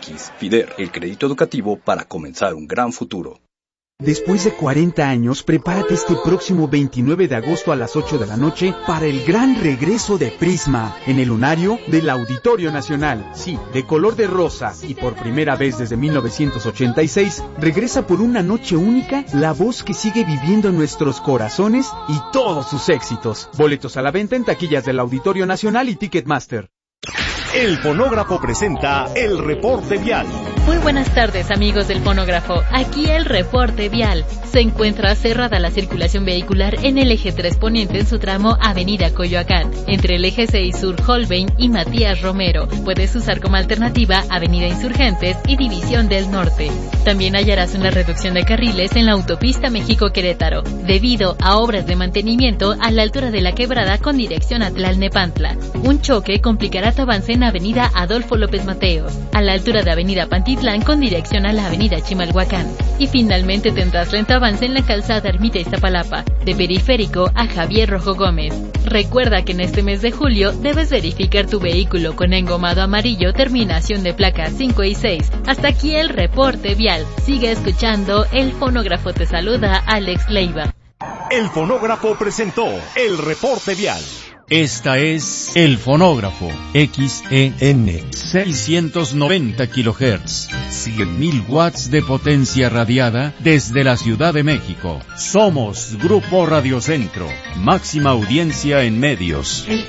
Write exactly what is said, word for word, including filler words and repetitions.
mx. FIDER, el crédito educativo para comenzar un gran futuro. Después de cuarenta años, prepárate este próximo veintinueve de agosto a las ocho de la noche para el gran regreso de Prisma en el lunario del Auditorio Nacional. Sí, de color de rosa y por primera vez desde mil novecientos ochenta y seis, regresa por una noche única la voz que sigue viviendo en nuestros corazones y todos sus éxitos. Boletos a la venta en taquillas del Auditorio Nacional y Ticketmaster. El Fonógrafo presenta el reporte vial. Muy buenas tardes, amigos del Fonógrafo. Aquí el reporte vial. Se encuentra cerrada la circulación vehicular en el eje tres Poniente en su tramo Avenida Coyoacán, entre el eje seis Sur Holbein y Matías Romero. Puedes usar como alternativa Avenida Insurgentes y División del Norte. También hallarás una reducción de carriles en la autopista México-Querétaro, debido a obras de mantenimiento a la altura de la quebrada con dirección a Tlalnepantla. Un choque complicará tu avance en Avenida Adolfo López Mateos, a la altura de Avenida Pantitlán con dirección a la Avenida Chimalhuacán. Y finalmente tendrás lento avance en la calzada Ermita Iztapalapa, de Periférico a Javier Rojo Gómez. Recuerda que en este mes de julio debes verificar tu vehículo con engomado amarillo terminación de placas cinco y seis. Hasta aquí el reporte vial. Sigue escuchando, el Fonógrafo te saluda, Alex Leiva. El Fonógrafo presentó el reporte vial. Esta es El Fonógrafo, X E N, seiscientos noventa kilohertz, cien mil watts de potencia radiada desde la Ciudad de México. Somos Grupo Radio Centro, máxima audiencia en medios. El